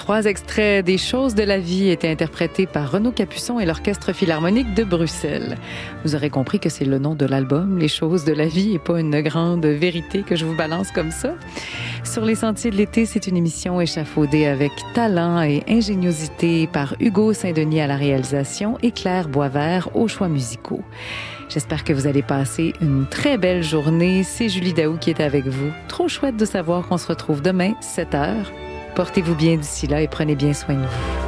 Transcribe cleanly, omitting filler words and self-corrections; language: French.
3 extraits des Choses de la vie étaient interprétés par Renaud Capuçon et l'Orchestre Philharmonique de Bruxelles. Vous aurez compris que c'est le nom de l'album, Les Choses de la vie, et pas une grande vérité que je vous balance comme ça. Sur les sentiers de l'été, c'est une émission échafaudée avec talent et ingéniosité par Hugo Saint-Denis à la réalisation et Claire Boisvert aux choix musicaux. J'espère que vous allez passer une très belle journée. C'est Julie Daou qui est avec vous. Trop chouette de savoir qu'on se retrouve demain, 7h. Portez-vous bien d'ici là et prenez bien soin de vous.